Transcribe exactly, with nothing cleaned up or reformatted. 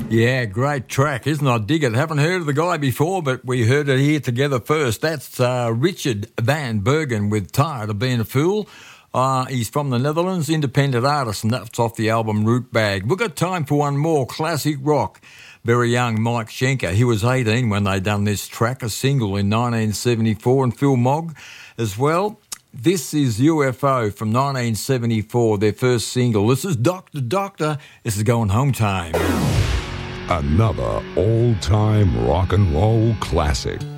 Yeah, great track, isn't it? I dig it. Haven't heard of the guy before, but we heard it here together first. That's uh, Richard Van Bergen with Tired of Being a Fool. Uh, he's from the Netherlands, independent artist, and that's off the album Root Bag. We've got time for one more, classic rock. Very young Mike Schenker. He was eighteen when they done this track, a single in nineteen seventy-four, and Phil Mogg as well. This is U F O from nineteen seventy-four, their first single. This is Doctor Doctor. This is Going Home Time. Another old-time rock and roll classic.